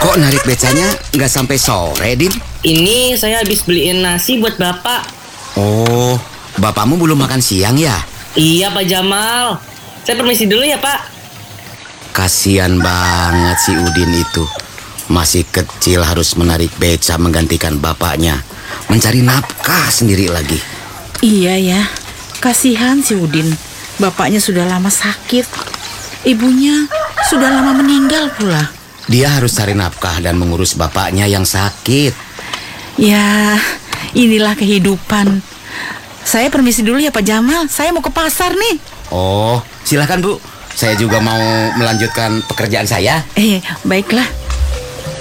Kok narik becanya nggak sampai sore, Din? Ini saya habis beliin nasi buat Bapak. Oh, bapakmu belum makan siang ya? Iya Pak Jamal. Saya permisi dulu ya Pak. Kasian banget si Udin itu. Masih kecil harus menarik beca menggantikan bapaknya. Mencari nafkah sendiri lagi. Iya ya, kasihan si Udin. Bapaknya sudah lama sakit. Ibunya sudah lama meninggal pula. Dia harus cari nafkah dan mengurus bapaknya yang sakit. Ya, inilah kehidupan. Saya permisi dulu ya Pak Jamal. Saya mau ke pasar nih. Oh, silakan Bu. Saya juga mau melanjutkan pekerjaan saya. Baiklah.